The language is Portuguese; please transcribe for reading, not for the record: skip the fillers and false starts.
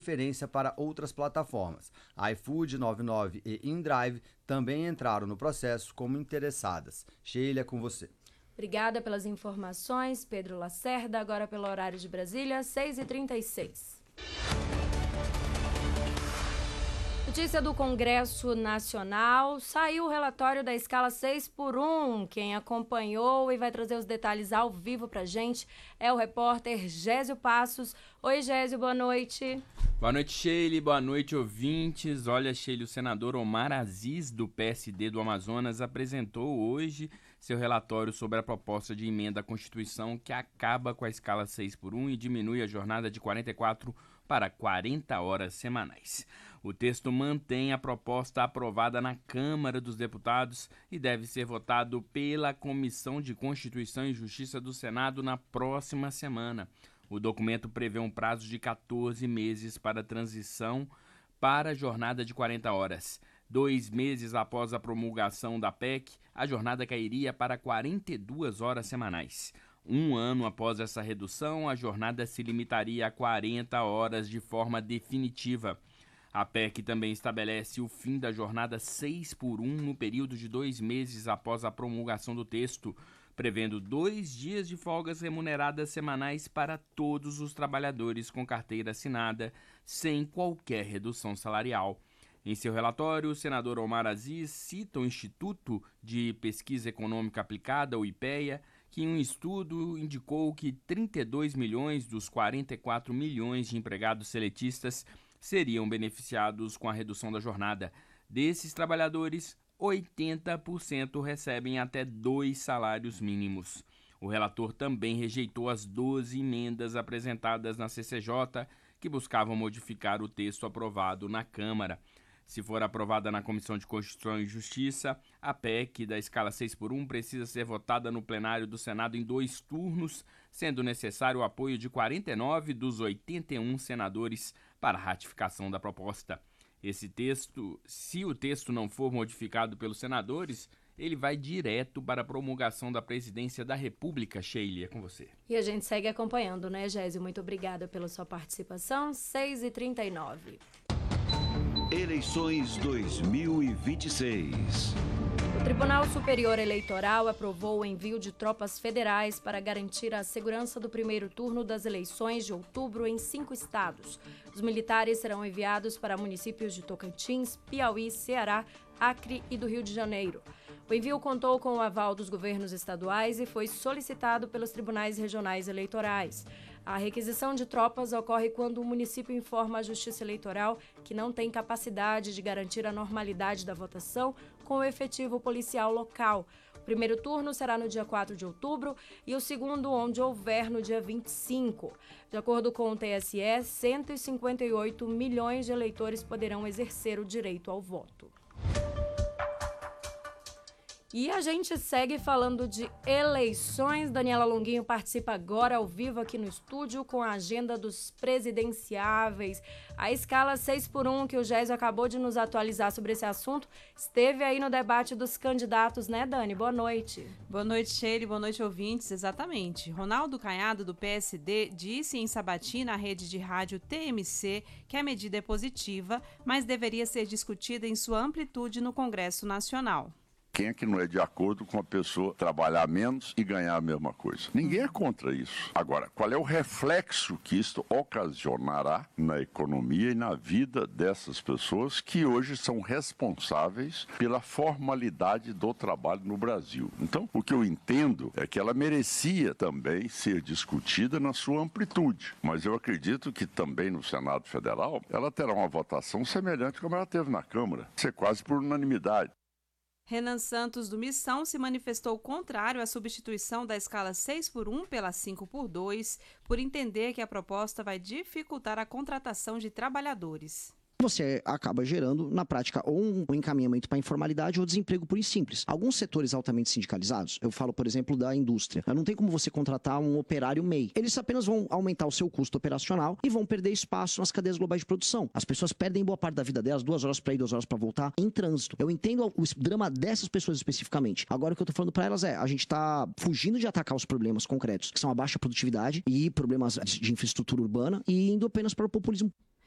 preferência para outras plataformas. iFood, 99 e InDrive também entraram no processo como interessadas. Sheila, é com você. Obrigada pelas informações, Pedro Lacerda. Agora pelo horário de Brasília, 6h36. Notícia do Congresso Nacional, saiu o relatório da escala 6x1. Quem acompanhou e vai trazer os detalhes ao vivo pra gente é o repórter Gésio Passos. Oi, Gésio, boa noite. Boa noite, Sheila. Boa noite, ouvintes. Olha, Sheila, o senador Omar Aziz, do PSD do Amazonas, apresentou hoje seu relatório sobre a proposta de emenda à Constituição que acaba com a escala 6x1 e diminui a jornada de 44 para 40 horas semanais. O texto mantém a proposta aprovada na Câmara dos Deputados e deve ser votado pela Comissão de Constituição e Justiça do Senado na próxima semana. O documento prevê um prazo de 14 meses para a transição para a jornada de 40 horas. 2 meses após a promulgação da PEC, a jornada cairia para 42 horas semanais. 1 ano após essa redução, a jornada se limitaria a 40 horas de forma definitiva. A PEC também estabelece o fim da jornada 6x1 no período de 2 meses após a promulgação do texto, prevendo 2 dias de folgas remuneradas semanais para todos os trabalhadores com carteira assinada, sem qualquer redução salarial. Em seu relatório, o senador Omar Aziz cita o Instituto de Pesquisa Econômica Aplicada, o IPEA, que em um estudo indicou que 32 milhões dos 44 milhões de empregados seletistas seriam beneficiados com a redução da jornada. Desses trabalhadores, 80% recebem até 2 salários mínimos. O relator também rejeitou as 12 emendas apresentadas na CCJ, que buscavam modificar o texto aprovado na Câmara. Se for aprovada na Comissão de Constituição e Justiça, a PEC da escala 6x1 precisa ser votada no plenário do Senado em 2 turnos, sendo necessário o apoio de 49 dos 81 senadores para a ratificação da proposta. Esse texto, se o texto não for modificado pelos senadores, ele vai direto para a promulgação da Presidência da República. Sheila, é com você. E a gente segue acompanhando, né, Gésio? Muito obrigada pela sua participação. 6h39. Eleições 2026. O Tribunal Superior Eleitoral aprovou o envio de tropas federais para garantir a segurança do primeiro turno das eleições de outubro em 5 estados. Os militares serão enviados para municípios de Tocantins, Piauí, Ceará, Acre e do Rio de Janeiro. O envio contou com o aval dos governos estaduais e foi solicitado pelos tribunais regionais eleitorais. A requisição de tropas ocorre quando o município informa à Justiça Eleitoral que não tem capacidade de garantir a normalidade da votação com o efetivo policial local. O primeiro turno será no dia 4 de outubro e o segundo, onde houver, no dia 25. De acordo com o TSE, 158 milhões de eleitores poderão exercer o direito ao voto. E a gente segue falando de eleições. Daniela Longuinho participa agora ao vivo aqui no estúdio com a agenda dos presidenciáveis. A escala 6x1 que o Gésio acabou de nos atualizar sobre esse assunto esteve aí no debate dos candidatos, né, Dani? Boa noite. Boa noite, Sheila. Boa noite, ouvintes. Exatamente. Ronaldo Caiado, do PSD, disse em Sabatina, à rede de rádio TMC, que a medida é positiva, mas deveria ser discutida em sua amplitude no Congresso Nacional. Quem é que não é de acordo com a pessoa trabalhar menos e ganhar a mesma coisa? Ninguém é contra isso. Agora, qual é o reflexo que isto ocasionará na economia e na vida dessas pessoas que hoje são responsáveis pela formalidade do trabalho no Brasil? Então, o que eu entendo é que ela merecia também ser discutida na sua amplitude. Mas eu acredito que também no Senado Federal ela terá uma votação semelhante como ela teve na Câmara. Ser quase por unanimidade. Renan Santos, do Missão, se manifestou contrário à substituição da escala 6x1 pela 5x2, por entender que a proposta vai dificultar a contratação de trabalhadores. Você acaba gerando, na prática, ou um encaminhamento para a informalidade ou desemprego puro e simples. Alguns setores altamente sindicalizados, eu falo, por exemplo, da indústria, não tem como você contratar um operário MEI. Eles apenas vão aumentar o seu custo operacional e vão perder espaço nas cadeias globais de produção. As pessoas perdem boa parte da vida delas, 2 horas para ir, 2 horas para voltar, em trânsito. Eu entendo o drama dessas pessoas especificamente. Agora, o que eu tô falando para elas é, a gente tá fugindo de atacar os problemas concretos, que são a baixa produtividade e problemas de infraestrutura urbana, e indo apenas para o populismo.